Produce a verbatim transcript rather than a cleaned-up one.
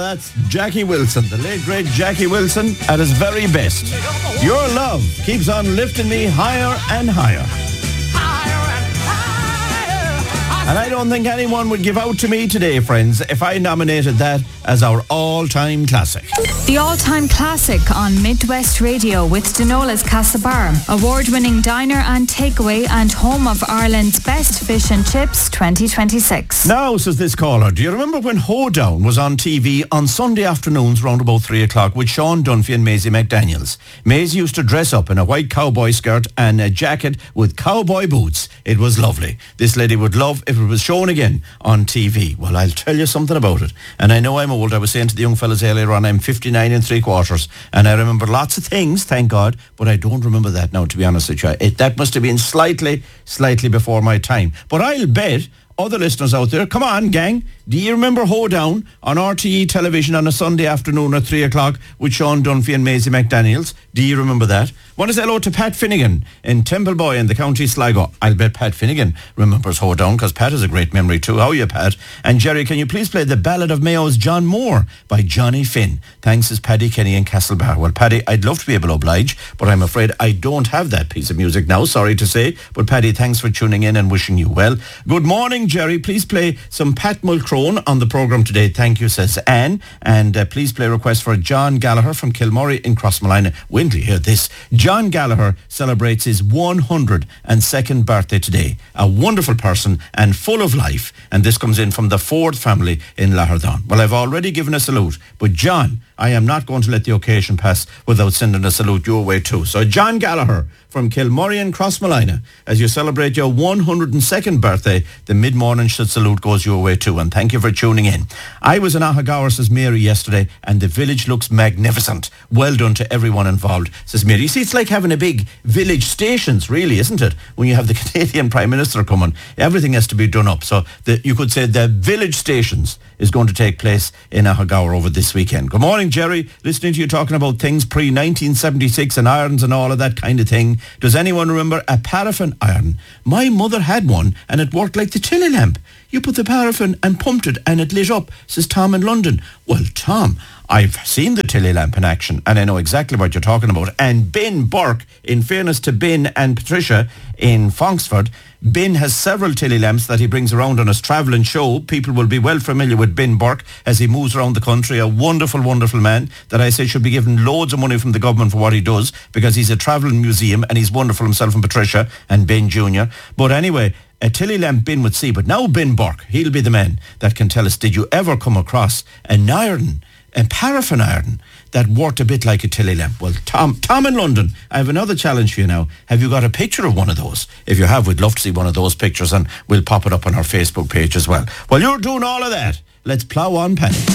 that's Jackie Wilson, the late great Jackie Wilson at his very best. Your love keeps on lifting me higher and higher. And I don't think anyone would give out to me today, friends, if I nominated that as our all-time classic. The all-time classic on Midwest Radio with Denola's Castlebar, award-winning diner and takeaway and home of Ireland's best fish and chips twenty twenty-six. Now, says this caller, do you remember when Hoedown was on T V on Sunday afternoons round about three o'clock with Sean Dunphy and Maisie McDaniels? Maisie used to dress up in a white cowboy skirt and a jacket with cowboy boots. It was lovely. This lady would love if it was shown again on T V. Well, I'll tell you something about it. And I know I'm old. I was saying to the young fellas earlier on, I'm fifty-nine and three quarters. And I remember lots of things, thank God, but I don't remember that now, to be honest with you. It, that must have been slightly, slightly before my time. But I'll bet other listeners out there, come on, gang, do you remember Hoedown on R T E television on a Sunday afternoon at three o'clock with Sean Dunphy and Maisie McDaniels? Do you remember that? Want to say hello to Pat Finnegan in Templeboy in the county Sligo. I'll bet Pat Finnegan remembers Hoedown because Pat has a great memory too. How are you, Pat? And Jerry, can you please play the Ballad of Mayo's John Moore by Johnny Finn? Thanks, is Paddy Kenny in Castlebar. Well, Paddy, I'd love to be able to oblige, but I'm afraid I don't have that piece of music now, sorry to say. But Paddy, thanks for tuning in and wishing you well. Good morning, Jerry. Please play some Pat Mulcrone on the programme today. Thank you, says Anne. And uh, please play a request for John Gallagher from Kilmurray in Crossmolina. When do you hear this? John Gallagher celebrates his one hundred second birthday today. A wonderful person and full of life. And this comes in from the Ford family in Laherdon. Well, I've already given a salute, but John, I am not going to let the occasion pass without sending a salute your way too. So John Gallagher from Kilmurray and Crossmolina, as you celebrate your one hundred second birthday, the mid-morning salute goes your way too. And thank you for tuning in. I was in Ahagower, says Mary, yesterday, and the village looks magnificent. Well done to everyone involved, says Mary. You see, it's like having a big village stations, really, isn't it? When you have the Canadian Prime Minister coming, everything has to be done up. So the, you could say the village stations is going to take place in Ahagower over this weekend. Good morning, Jerry. Listening to you talking about things pre nineteen seventy-six and irons and all of that kind of thing. Does anyone remember a paraffin iron? My mother had one and it worked like the chilly lamp. You put the paraffin and pumped it and it lit up, says Tom in London. Well, Tom, I've seen the Tilly lamp in action and I know exactly what you're talking about. And Ben Burke, in fairness to Ben and Patricia in Fonksford, Ben has several Tilly lamps that he brings around on his travelling show. People will be well familiar with Ben Burke as he moves around the country. A wonderful, wonderful man that I say should be given loads of money from the government for what he does because he's a travelling museum and he's wonderful himself and Patricia and Ben Junior But anyway, a Tilly lamp Ben would see. But now Ben Burke, he'll be the man that can tell us, did you ever come across an iron, a paraffin iron that worked a bit like a Tilly lamp? Well, Tom, Tom in London, I have another challenge for you now. Have you got a picture of one of those? If you have, we'd love to see one of those pictures and we'll pop it up on our Facebook page as well. While you're doing all of that, let's plough on, Penny.